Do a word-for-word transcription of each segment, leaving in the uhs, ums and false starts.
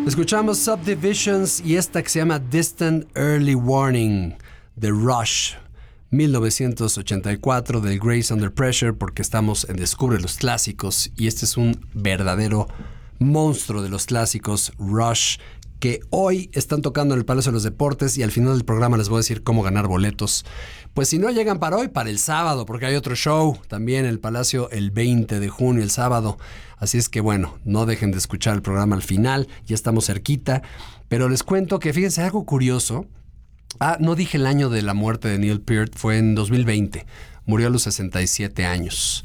Escuchamos Subdivisions y esta que se llama Distant Early Warning de Rush, mil novecientos ochenta y cuatro, del Grace Under Pressure, porque estamos en Descubre los Clásicos y este es un verdadero monstruo de los clásicos, Rush, que hoy están tocando en el Palacio de los Deportes y al final del programa les voy a decir cómo ganar boletos. Pues si no llegan para hoy, para el sábado, porque hay otro show también en el Palacio el veinte de junio, el sábado. Así es que bueno, no dejen de escuchar el programa al final, ya estamos cerquita. Pero les cuento que fíjense algo curioso. Ah, no dije el año de la muerte de Neil Peart, fue en dos mil veinte. Murió a los sesenta y siete años.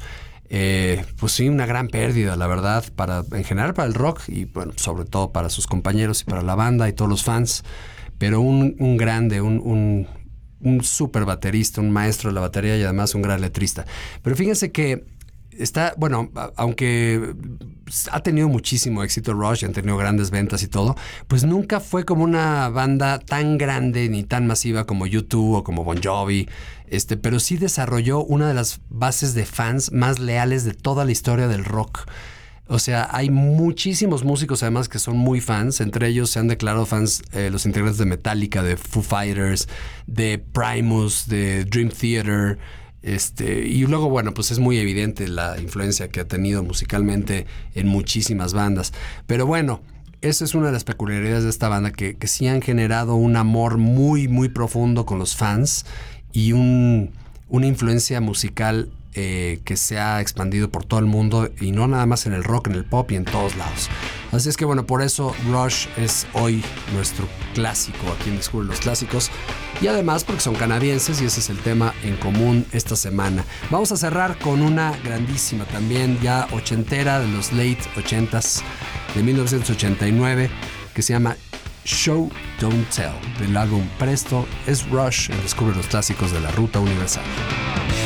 Eh, pues sí, una gran pérdida, la verdad, para, en general para el rock y bueno, sobre todo para sus compañeros y para la banda y todos los fans. Pero un, un grande, un, un, un súper baterista, un maestro de la batería y además un gran letrista. Pero fíjense que está, bueno, aunque ha tenido muchísimo éxito Rush y han tenido grandes ventas y todo, pues nunca fue como una banda tan grande ni tan masiva como U dos o como Bon Jovi, este, pero sí desarrolló una de las bases de fans más leales de toda la historia del rock. O sea, hay muchísimos músicos además que son muy fans. Entre ellos se han declarado fans eh, los integrantes de Metallica, de Foo Fighters, de Primus, de Dream Theater. Este, y luego, bueno, pues es muy evidente la influencia que ha tenido musicalmente en muchísimas bandas. Pero bueno, esa es una de las peculiaridades de esta banda, que, que sí han generado un amor muy, muy profundo con los fans y un, una influencia musical eh, que se ha expandido por todo el mundo y no nada más en el rock, en el pop y en todos lados. Así es que bueno, por eso Rush es hoy nuestro clásico aquí en Descubre los Clásicos. Y además porque son canadienses y ese es el tema en común esta semana. Vamos a cerrar con una grandísima también, ya ochentera, de los late ochentas, de mil novecientos ochenta y nueve, que se llama Show Don't Tell, del álbum Presto. Es Rush en Descubre los Clásicos de la Ruta Universal.